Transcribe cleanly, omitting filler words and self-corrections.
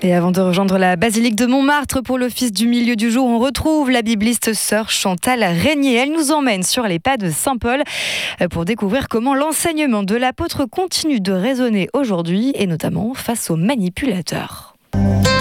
Et avant de rejoindre la basilique de Montmartre pour l'office du milieu du jour, on retrouve la bibliste sœur Chantal Régnier. Elle nous emmène sur les pas de Saint Paul pour découvrir comment l'enseignement de l'apôtre continue de résonner aujourd'hui et notamment face aux manipulateurs.